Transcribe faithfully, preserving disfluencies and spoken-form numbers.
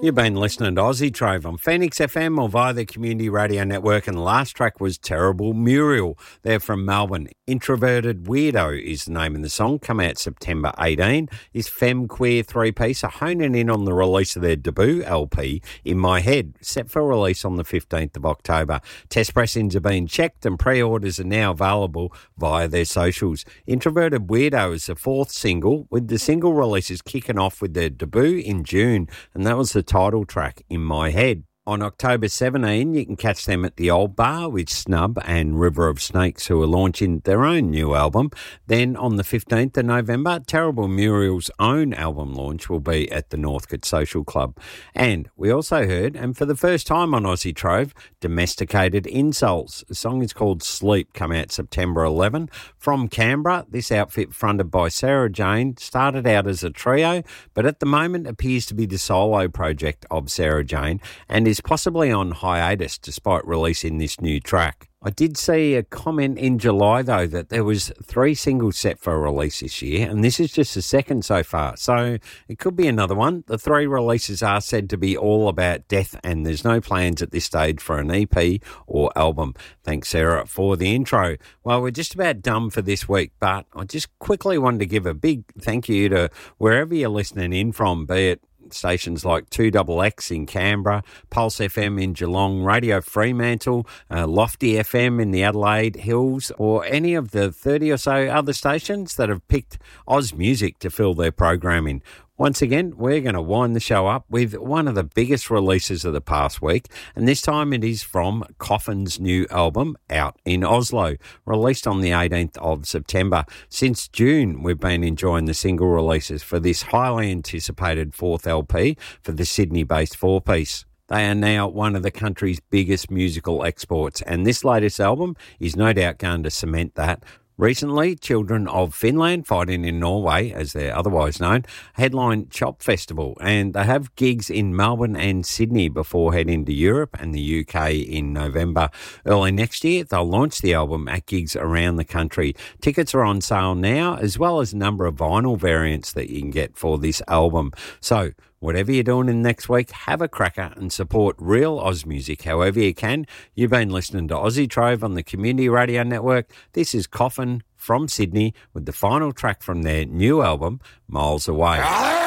You've been listening to Aussie Trove on Phoenix F M or via the Community Radio Network, and the last track was Terrible Muriel. They're from Melbourne. Introverted Weirdo is the name of the song, come out September eighteenth. This femme queer three-piece are honing in on the release of their debut L P, In My Head, set for release on the fifteenth of October. Test pressings have been checked and pre-orders are now available via their socials. Introverted Weirdo is the fourth single, with the single releases kicking off with their debut in June, and that was the title track, In My Head. On October seventeenth, you can catch them at the Old Bar with Snub and River of Snakes, who are launching their own new album. Then on the fifteenth of November, Terrible Muriel's own album launch will be at the Northcote Social Club. And we also heard, and for the first time on Aussie Trove, Domesticated Insults. The song is called Sleep, come out September eleventh. From Canberra, this outfit, fronted by Sarah Jane, started out as a trio, but at the moment appears to be the solo project of Sarah Jane, and is possibly on hiatus despite releasing this new track. I did see a comment in July, though, that there was three singles set for release this year, and this is just the second so far, so it could be another one. The three releases are said to be all about death, and there's no plans at this stage for an E P or album. Thanks, Sarah, for the intro. Well, we're just about done for this week, but I just quickly wanted to give a big thank you to wherever you're listening in from, be it stations like two X X in Canberra, Pulse F M in Geelong, Radio Fremantle, uh, Lofty F M in the Adelaide Hills, or any of the thirty or so other stations that have picked Oz music to fill their programming. Once again, we're going to wind the show up with one of the biggest releases of the past week, and this time it is from Coffin's new album, Out in Oslo, released on the eighteenth of September. Since June, we've been enjoying the single releases for this highly anticipated fourth L P for the Sydney-based four-piece. They are now one of the country's biggest musical exports, and this latest album is no doubt going to cement that. Recently, Children of Finland, fighting in Norway, as they're otherwise known, headline Chop Festival, and they have gigs in Melbourne and Sydney before heading to Europe and the U K in November. Early next year, they'll launch the album at gigs around the country. Tickets are on sale now, as well as a number of vinyl variants that you can get for this album. So, whatever you're doing in next week, have a cracker and support real Oz music however you can. You've been listening to Aussie Trove on the Community Radio Network. This is Coffin from Sydney with the final track from their new album, Miles Away.